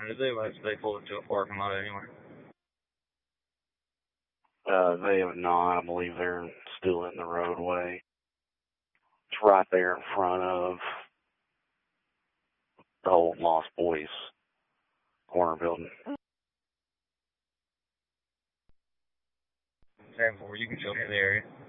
Did they pull into a parking lot anywhere? They have not. I believe they're still in the roadway. It's right there in front of the old Lost Boys corner building. 10-4, you can show me the area.